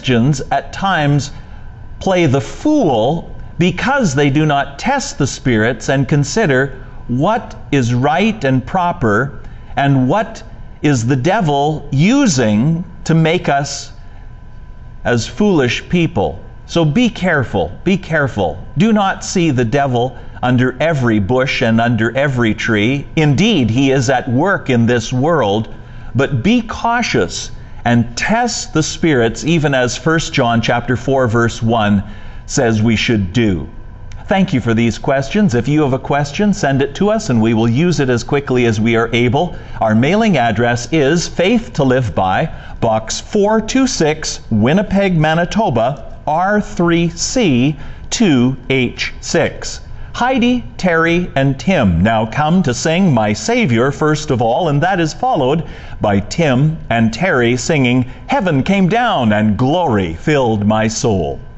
Christians at times play the fool because they do not test the spirits and consider what is right and proper and what is the devil using to make us as foolish people. So be careful, be careful. Do not see the devil under every bush and under every tree. Indeed, he is at work in this world, but be cautious and test the spirits, even as 1 John chapter 4 verse 1 says we should do. Thank you for these questions. If you have a question, send it to us and we will use it as quickly as we are able. Our mailing address is Faith to Live By, Box 426, Winnipeg, Manitoba, R3C 2H6. Heidi, Terry, and Tim now come to sing My Savior first of all, and that is followed by Tim and Terry singing Heaven Came Down and Glory Filled My Soul.